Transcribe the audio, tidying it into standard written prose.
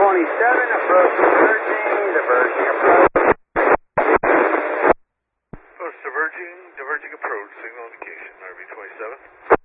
approach diverging approach. Post diverging approach, signal indication, RV 27.